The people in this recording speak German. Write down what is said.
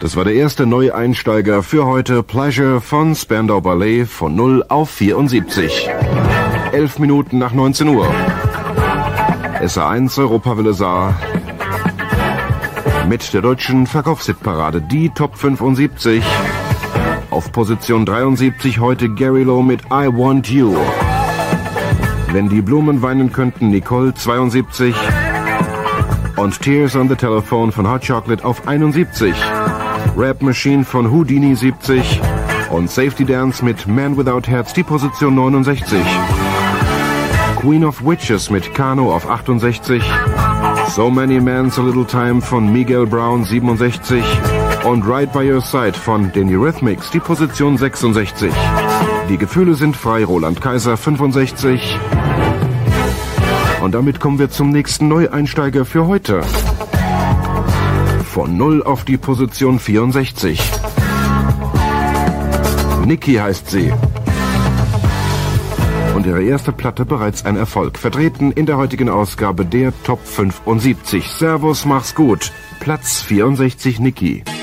Das war der erste Neueinsteiger für heute, Pleasure von Spandau Ballet von 0 auf 74. 11 Minuten nach 19 Uhr. SA1 Europawelle Saar mit der deutschen Verkaufshitparade, die Top 75. Auf Position 73 heute Gary Lowe mit I Want You. Wenn die Blumen weinen könnten, Nicole 72. Und Tears on the Telephone von Hot Chocolate auf 71. Rap Machine von Houdini 70 und Safety Dance mit Man Without Herz die Position 69. Queen of Witches mit Kano auf 68. So Many Men, So Little Time von Miguel Brown 67 und Right by Your Side von den Eurythmics die Position 66. Die Gefühle sind frei, Roland Kaiser 65. Und damit kommen wir zum nächsten Neueinsteiger für heute. Von 0 auf die Position 64. Niki heißt sie. Und ihre erste Platte bereits ein Erfolg. Vertreten in der heutigen Ausgabe der Top 75. Servus, mach's gut. Platz 64 Niki.